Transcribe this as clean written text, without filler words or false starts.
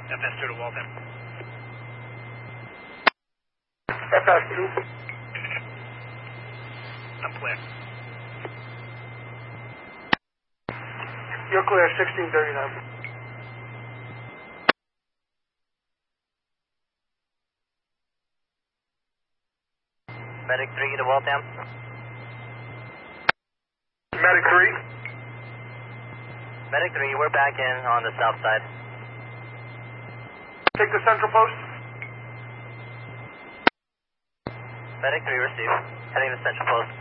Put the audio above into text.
FS2 to Waltham. FS2. I'm clear. You're clear, 1639. Medic 3 to Waltham. Medic 3. Medic 3, we're back in on the south side. Take the central post. Medic 3, receive. Heading to central post.